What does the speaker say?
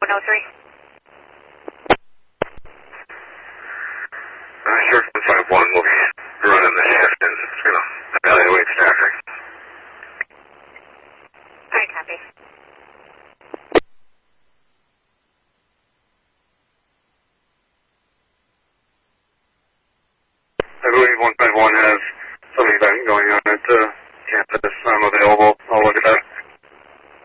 103. Sure, 51 will be running the shift and it's going to evaluate staffing. Alright, copy. I believe 151 has something going on at campus. I'm available